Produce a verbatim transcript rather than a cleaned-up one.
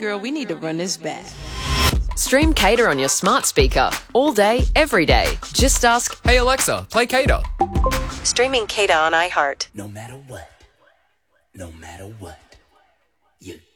girl, we need to run this back. Stream Cater on your smart speaker all day, every day. Just ask, Hey Alexa, play Cater. streaming Cater on iHeart. No matter what, no matter what, you